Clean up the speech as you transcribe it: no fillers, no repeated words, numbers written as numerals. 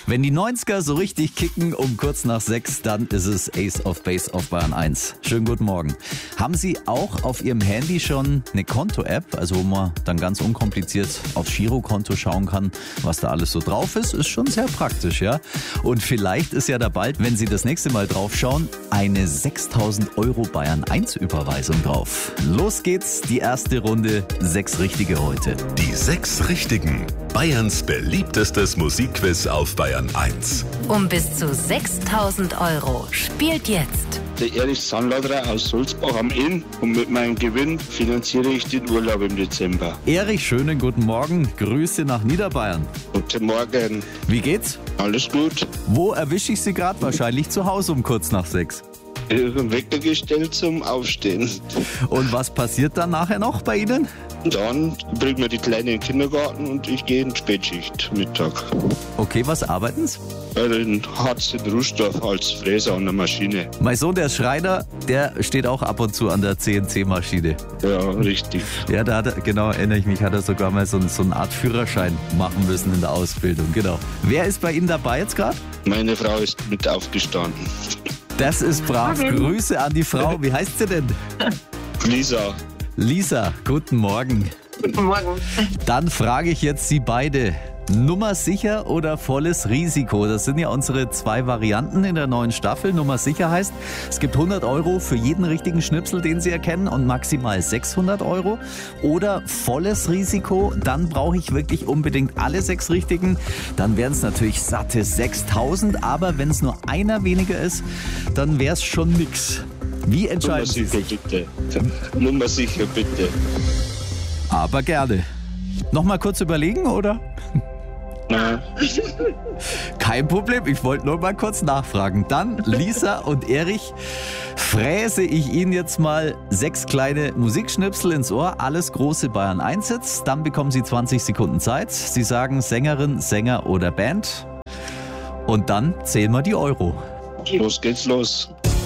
Wenn die 90er so richtig kicken um kurz nach 6, dann ist es Ace of Base auf Bayern 1. Schönen guten Morgen. Haben Sie auch auf Ihrem Handy schon eine Konto-App, also wo man dann ganz unkompliziert aufs Girokonto schauen kann, was da alles so drauf ist? Ist schon sehr praktisch, ja? Und vielleicht ist ja da bald, wenn Sie das nächste Mal drauf schauen, eine 6.000 € Bayern 1 Überweisung drauf. Los geht's, die erste Runde, 6 Richtige heute. Die 6 Richtigen. Bayerns beliebtestes Musikquiz auf Bayern 1. Um bis zu 6.000 € spielt jetzt Der Erich Sandladerer aus Sulzbach am Inn und mit meinem Gewinn finanziere ich den Urlaub im Dezember. Erich, schönen guten Morgen. Grüße nach Niederbayern. Guten Morgen. Wie geht's? Alles gut? Wo erwische ich Sie gerade? Wahrscheinlich zu Hause um kurz nach 6. Ihren Wecker gestellt zum Aufstehen. Und was passiert dann nachher noch bei Ihnen? Dann bringt mir die Kleine in den Kindergarten und ich gehe in Spätschicht Mittag. Okay, was arbeiten Sie? In Harz in Rußdorf als Fräser an der Maschine. Mein Sohn, der ist Schreiner, der steht auch ab und zu an der CNC-Maschine. Ja, richtig. Ja, da hat er, genau, erinnere ich mich, hat er sogar mal so eine Art Führerschein machen müssen in der Ausbildung, genau. Wer ist bei Ihnen dabei jetzt gerade? Meine Frau ist mit aufgestanden. Das ist brav. Grüße an die Frau. Wie heißt sie denn? Lisa. Lisa, guten Morgen. Guten Morgen. Dann frage ich jetzt Sie beide. Nummer sicher oder volles Risiko? Das sind ja unsere 2 Varianten in der neuen Staffel. Nummer sicher heißt, es gibt 100 € für jeden richtigen Schnipsel, den Sie erkennen, und maximal 600 €. Oder volles Risiko, dann brauche ich wirklich unbedingt alle 6 richtigen. Dann wären es natürlich satte 6.000, aber wenn es nur einer weniger ist, dann wäre es schon nix. Wie entscheiden Sie sich? Bitte. Nummer sicher, bitte. Aber gerne. Nochmal kurz überlegen, oder? Nein. Kein Problem, ich wollte nur mal kurz nachfragen. Dann, Lisa und Erich, fräse ich Ihnen jetzt mal 6 kleine Musikschnipsel ins Ohr, alles große Bayern 1 Hits. Dann bekommen Sie 20 Sekunden Zeit. Sie sagen Sängerin, Sänger oder Band. Und dann zählen wir die Euro. Los geht's los.